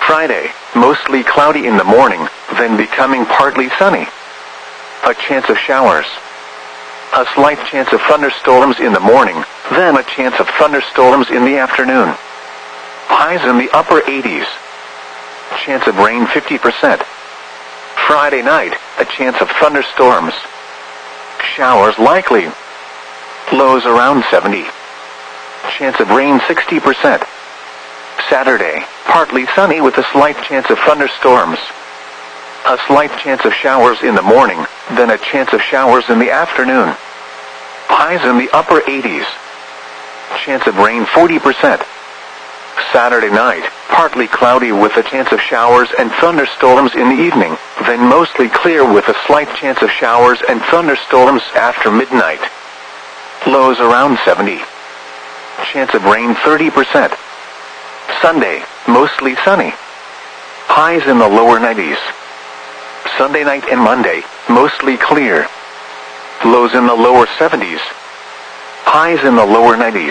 Friday, mostly cloudy in the morning, then becoming partly sunny. A chance of showers. A slight chance of thunderstorms in the morning, then a chance of thunderstorms in the afternoon. Highs in the upper 80s. Chance of rain 50%. Friday night, a chance of thunderstorms. Showers likely. Lows around 70. Chance of rain 60%. Saturday, partly sunny with a slight chance of thunderstorms. A slight chance of showers in the morning, then a chance of showers in the afternoon. Highs in the upper 80s. Chance of rain 40%. Saturday night, partly cloudy with a chance of showers and thunderstorms in the evening, then mostly clear with a slight chance of showers and thunderstorms after midnight. Lows around 70. Chance of rain 30%. Sunday, mostly sunny. Highs in the lower 90s. Sunday night and Monday, mostly clear. Lows in the lower 70s. Highs in the lower 90s.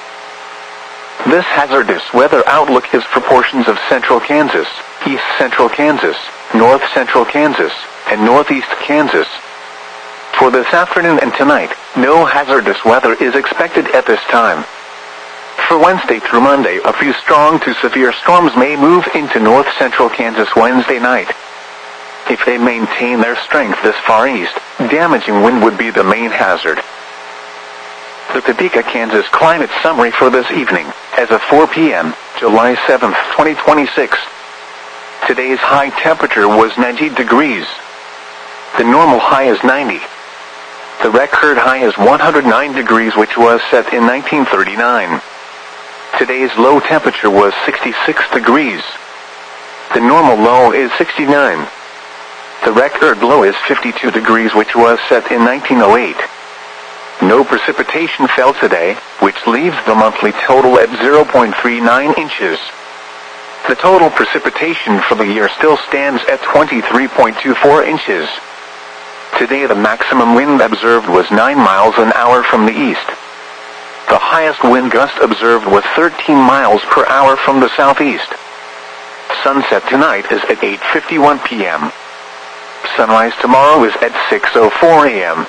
This hazardous weather outlook is for portions of central Kansas, east central Kansas, north central Kansas, and northeast Kansas. For this afternoon and tonight, no hazardous weather is expected at this time. For Wednesday through Monday, a few strong to severe storms may move into north central Kansas Wednesday night. If they maintain their strength this far east, damaging wind would be the main hazard. The Topeka, Kansas climate summary for this evening, as of 4 p.m., July 7, 2026. Today's high temperature was 90 degrees. The normal high is 90. The record high is 109 degrees, which was set in 1939. Today's low temperature was 66 degrees. The normal low is 69. The record low is 52 degrees, which was set in 1908. No precipitation fell today, which leaves the monthly total at 0.39 inches. The total precipitation for the year still stands at 23.24 inches. Today the maximum wind observed was 9 miles an hour from the east. The highest wind gust observed was 13 miles per hour from the southeast. Sunset tonight is at 8:51 p.m. Sunrise tomorrow is at 6:04 a.m.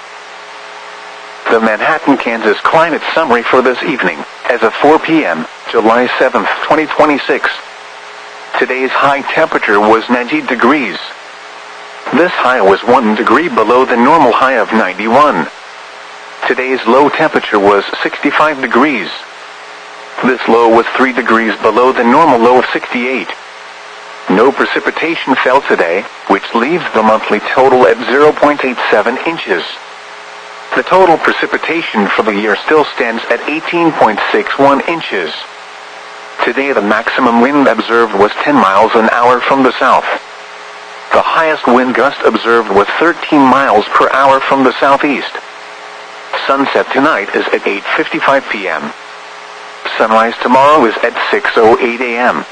The Manhattan, Kansas climate summary for this evening, as of 4 p.m., July 7, 2026. Today's high temperature was 90 degrees. This high was 1 degree below the normal high of 91. Today's low temperature was 65 degrees. This low was 3 degrees below the normal low of 68. No precipitation fell today, which leaves the monthly total at 0.87 inches. The total precipitation for the year still stands at 18.61 inches. Today the maximum wind observed was 10 miles an hour from the south. The highest wind gust observed was 13 miles per hour from the southeast. Sunset tonight is at 8:55 p.m. Sunrise tomorrow is at 6:08 a.m.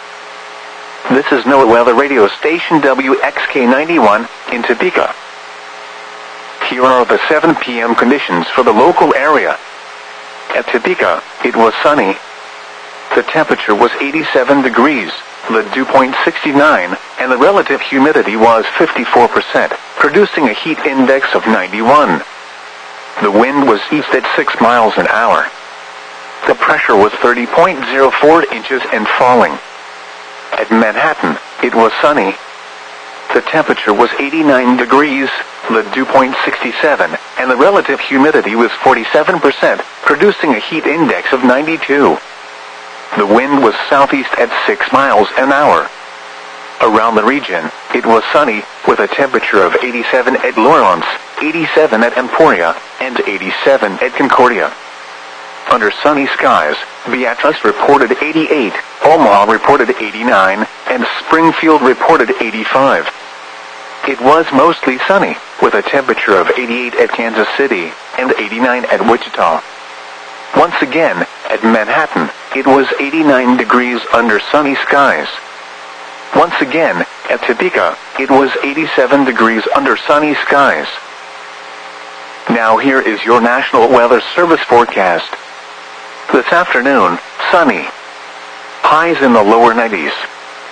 This is NOAA Weather Radio Station WXK91 in Topeka. Here are the 7 p.m. conditions for the local area. At Topeka, it was sunny. The temperature was 87 degrees, the dew point 69, and the relative humidity was 54%, producing a heat index of 91. The wind was east at 6 miles an hour. The pressure was 30.04 inches and falling. At Manhattan, it was sunny. The temperature was 89 degrees, the dew point 67, and the relative humidity was 47%, producing a heat index of 92. The wind was southeast at 6 miles an hour. Around the region, it was sunny, with a temperature of 87 at Lawrence, 87 at Emporia, and 87 at Concordia. Under sunny skies, Beatrice reported 88, Omaha reported 89, and Springfield reported 85. It was mostly sunny, with a temperature of 88 at Kansas City, and 89 at Wichita. Once again, at Manhattan, it was 89 degrees under sunny skies. Once again, at Topeka, it was 87 degrees under sunny skies. Now here is your National Weather Service forecast. This afternoon, sunny. Highs in the lower 90s.